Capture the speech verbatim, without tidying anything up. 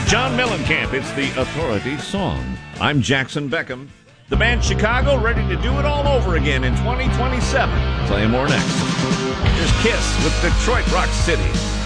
John Mellencamp, it's the Authority song. I'm Jackson Beckham. The band Chicago ready to do it all over again in twenty twenty-seven. Tell you more next. Here's Kiss with Detroit Rock City.